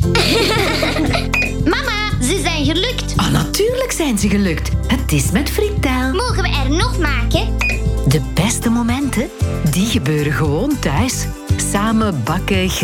Mama, ze zijn gelukt. Ah, natuurlijk zijn ze gelukt. Het is met Fritel. Mogen we er nog maken? De beste momenten, die gebeuren gewoon thuis. Samen bakken,